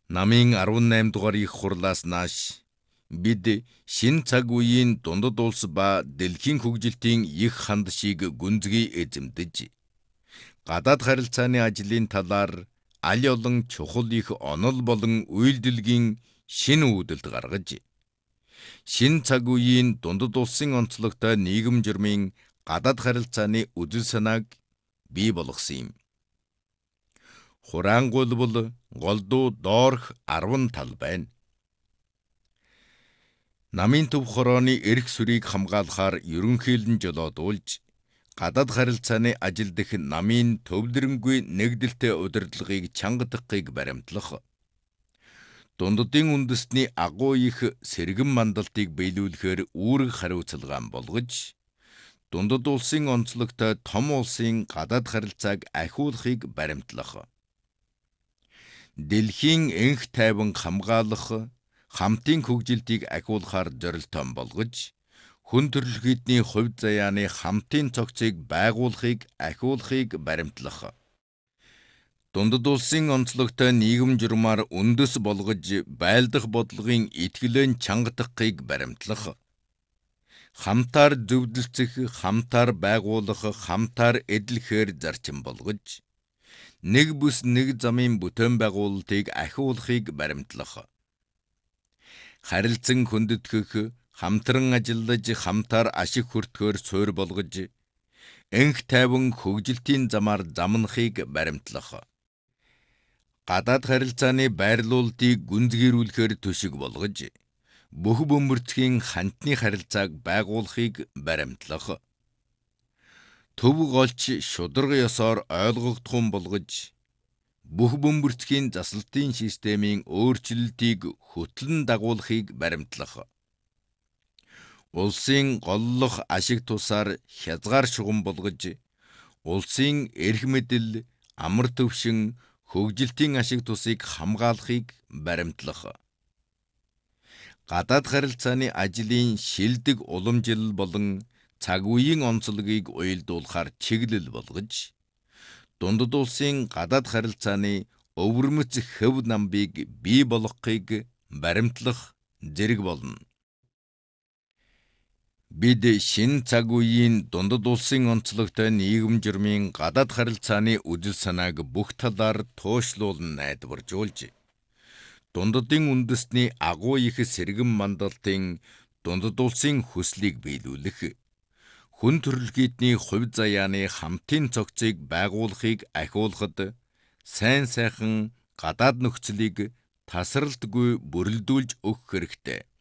Намын 18 дугаар их хурлаас нааш бид шин цаг үеийн дундад улс ба дэлхийн хөгжилтийн их хандшийг гүнзгий эзэмдэж, гадаад харилцааны ажлын талаар аль олон чухал их онол болон үйлдэлгийн шин үүдэлд гаргаж, шин цаг үеийн дундад улсын онцлогтой нийгэм журмын гадаад харилцааны үзэл санааг бий болгосон юм. Хураангуул бол голдуу доорх 10 тал байна. Намын төв хорооны эрх сүрийг хамгаалахаар ерөнхийлөн жолоодуулж, гадаад харилцааны ажил дэх намын төвлөрөнгүй нэгдэлтэй удирдлагыг чангадахыг баримтлах, дундадын үндэстний агуу их сэргэн мандалтыг биелүүлэхээр үүрэг хариуцлагаан болгож, дундад улсын онцлогтой том улсын гадаад харилцааг ахиулахыг баримтлах, дэлхийн энх тайван хамгаалах, хамтын хөгжилтийг ахиулахаар зорилтон болгож, хүн төрөлхтний хувьд заяаны хамтын цогцыг байгуулахыг ахиулахыг баримтлах, дундад улсын онцлогтой нийгэм журмаар үндэс болгож байлдах бодлогын итгэлэн чангадахыг баримтлах, хамтаар зөвдөлцөх, хамтаар байгуулах, хамтаар эдлэхээр зарчим болгож, нэг бүс нэг замын бүтээн байгуулалтыг ахиулахыг баримтлах, харилцан хүндэтгэх, хамтран ажиллаж, хамтаар ашиг хүртөхөөр суурь болгож, энх тайван хөгжилтийн замаар замнахыг баримтлах, гадаад харилцааны байрлуулалтыг гүнзгийрүүлэхээр төшиг болгож, бүх бөмбөрцгийн хантны харилцааг байгуулахыг баримтлах, төв голч шударга ёсоор ойлгогдохун болгож, бүх бөмбөрцгийн засалтын системийн өөрчлөлтийг хөтлөн дагуулахыг баримтлах, улсын голлох ашиг тусаар хязгаар шугам болгож, улсын эрх мэдэл, амар төвшин, хөгжилтийн ашиг тусыг хамгаалахыг баримтлах, гадаад харилцааны ажлын шилдэг уламжлал болон цаг үеийн онцлогийг уялдуулахаар чиглэл болгож, дундад улсын гадаад харилцааны өвөрмөц хөв намбыг бий болгохыг баримтлах зэрэг болно. Бид шин цаг үеийн дундад улсын онцлогтой нийгэм журмын гадаад харилцааны үзэл санааг бүх талаар туушлуулан найдваржуулж, дундадын үндэстний агуу их сэргэн мандалтын дундад улсын хүслийг биелүүлэх, хүн төрөлхтний хувьд заяаны хамтын цогцыг байгуулахыг ахиулахад сайн сайхан гадаад нөхцөлийг тасралтгүй бүрэлдүүлж өгөх хэрэгтэй.